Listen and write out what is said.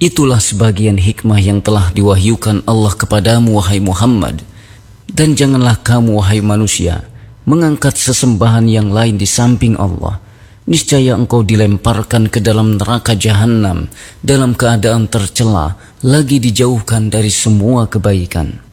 Itulah sebagian hikmah yang telah diwahyukan Allah kepadamu, wahai Muhammad. Dan janganlah kamu, wahai manusia, mengangkat sesembahan yang lain di samping Allah. Niscaya engkau dilemparkan ke dalam neraka jahanam dalam keadaan tercela, lagi dijauhkan dari semua kebaikan.